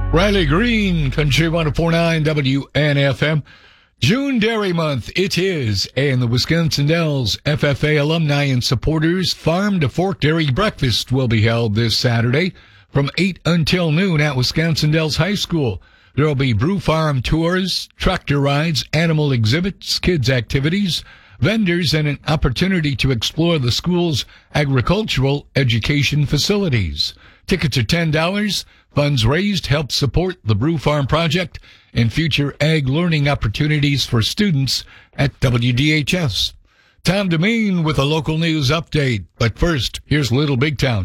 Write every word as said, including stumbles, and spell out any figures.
Riley Green, Country one oh four point nine W N F M. June Dairy Month, it is, and the Wisconsin Dells F F A alumni and supporters Farm to Fork Dairy Breakfast will be held this Saturday from eight until noon at Wisconsin Dells High School. There will be brew farm tours, tractor rides, animal exhibits, kids activities, vendors, and an opportunity to explore the school's agricultural education facilities. Tickets are ten dollars. Funds raised help support the Brew Farm Project and future ag learning opportunities for students at W D H S. Tom Demeen with a local news update. But first, here's Little Big Town.